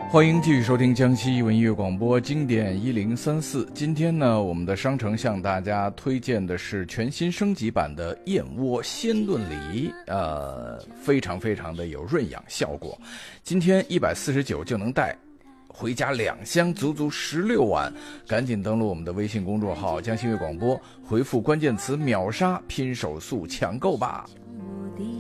欢迎继续收听江西文音乐广播经典1034。今天呢，我们的商城向大家推荐的是全新升级版的燕窝鲜炖梨，非常非常的有润养效果。今天149就能带回家2箱，足足16碗。赶紧登录我们的微信公众号江西音乐广播，回复关键词秒杀，拼手速抢购吧。